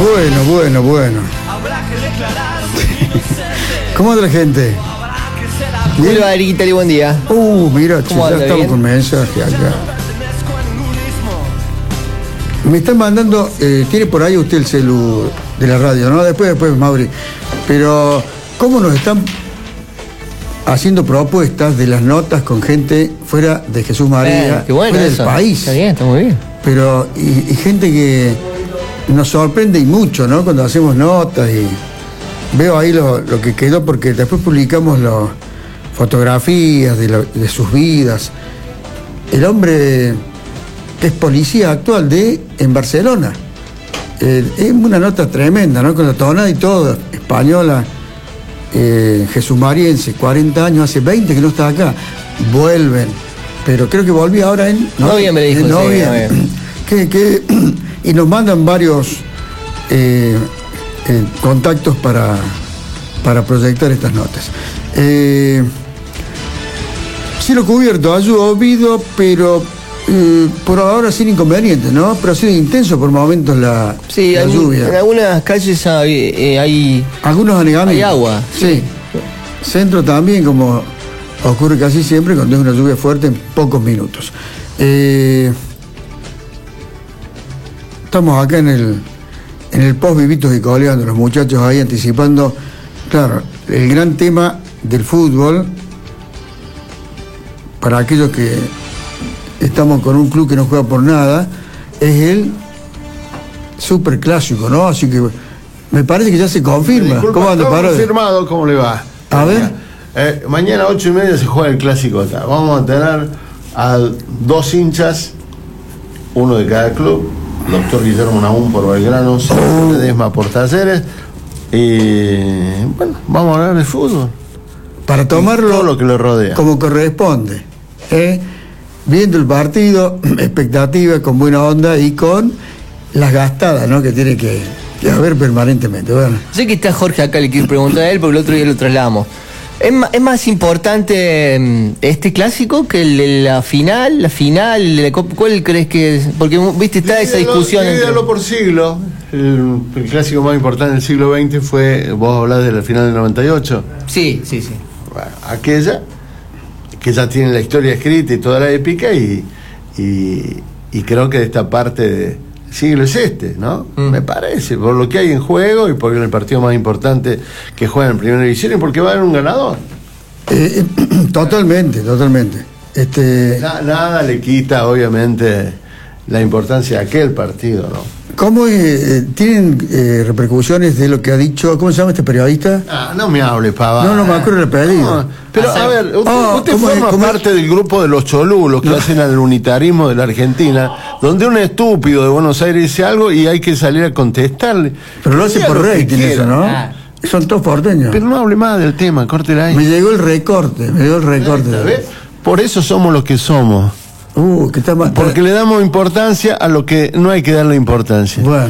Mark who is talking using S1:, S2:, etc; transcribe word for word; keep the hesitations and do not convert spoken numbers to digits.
S1: Bueno, bueno, bueno. ¿Cómo anda la gente?
S2: Hola, Ariquitali, buen día.
S1: Uh, mira, che, ya estamos
S2: bien?
S1: con mensaje acá. Me están mandando, eh, tiene por ahí usted el celu de la radio, ¿no? Después, después, Mauri. Pero, ¿cómo nos están haciendo propuestas de las notas con gente fuera de Jesús María,
S2: Eh, qué bueno
S1: fuera
S2: eso.
S1: del país?
S2: Está bien, está muy bien.
S1: Pero, y, y gente que nos sorprende y mucho, ¿no? Cuando hacemos notas y veo ahí lo, lo que quedó, porque después publicamos las fotografías de, lo, de sus vidas. El hombre que es policía actual de en Barcelona. Eh, es una nota tremenda, ¿no? Con la tonada y todo, española, eh, jesúsmariense, cuarenta años, hace veinte que no está acá. Vuelven, pero creo que volví ahora en
S2: ¿no? Noviembre, dijo.
S1: En
S2: Sí,
S1: noviembre. Que, que, y nos mandan varios eh, eh, contactos para, para proyectar estas notas. Eh, cielo cubierto, ha llovido, pero eh, por ahora sin inconvenientes, ¿no? Pero ha sido intenso por momentos la,
S2: Sí,
S1: la
S2: hay,
S1: lluvia.
S2: en algunas calles hay, eh, hay,
S1: Algunos anegamientos.
S2: hay agua.
S1: Sí. Centro también, como ocurre casi siempre cuando es una lluvia fuerte en pocos minutos. Eh, estamos acá en el en el post Vivitos y Coleando, los muchachos ahí anticipando, claro, el gran tema del fútbol para aquellos que estamos con un club que no juega por nada, es el superclásico, ¿no? Así que me parece que ya se confirma.
S3: Disculpa,
S1: ¿Cómo anda,
S3: está
S1: Parodi?
S3: confirmado, ¿cómo le va?
S1: A ver.
S3: Eh, mañana ocho y media se juega el clásico acá. Vamos a tener a dos hinchas, uno de cada club, doctor Guillermo Naún por Belgrano,
S1: Oh.
S3: Ledesma por Talleres, y bueno, vamos a hablar de fútbol.
S1: Para tomarlo
S3: todo lo que le rodea.
S1: como corresponde, ¿eh? Viendo el partido, expectativa, con buena onda y con las gastadas, ¿no? Que tiene que, que haber permanentemente. Bueno,
S2: Sé que está Jorge acá, le quiero preguntar a él, porque el otro día lo trasladamos. ¿Es, ma- es más importante mm, este clásico que el de la final? ¿La final? La Copa? ¿Cuál crees que es? Porque, viste, está esa
S3: Divídalo-
S2: discusión entre...
S3: divídalo por siglo. El, el clásico más importante del siglo veinte fue, vos hablás de la final del noventa y ocho.
S2: Sí, sí, sí.
S3: Bueno, aquella que ya tiene la historia escrita y toda la épica, y, y, y creo que de esta parte del siglo es este, ¿no?
S2: Mm.
S3: Me parece, por lo que hay en juego y porque es el partido más importante que juega en primera división y porque va a haber un ganador.
S1: eh, totalmente, totalmente. Este,
S3: Na- nada le quita, obviamente, la importancia de aquel partido, ¿no?
S1: ¿Cómo es, eh, tienen eh, repercusiones de lo que ha dicho, ¿cómo se llama este periodista?
S3: Ah, no me hable, pava.
S1: No, no me acuerdo el apellido.
S3: No, pero a ver, usted,
S1: Oh,
S3: usted
S1: ¿cómo es?
S3: forma
S1: ¿Cómo es?
S3: parte del grupo de los cholulos que hacen al unitarismo de la Argentina, donde un estúpido de Buenos Aires dice algo y hay que salir a contestarle.
S1: Pero lo hace
S3: Diga
S1: por
S3: lo que
S1: rating
S3: quiera.
S1: eso, ¿no?
S2: Ah.
S1: Son todos porteños.
S3: Pero no hable más del tema, córtela ahí.
S1: Me llegó el recorte, me llegó el recorte.
S3: ¿Ves? Por eso somos los que somos.
S1: Uh, que está más...
S3: Porque le damos importancia a lo que no hay que darle importancia.
S1: Bueno.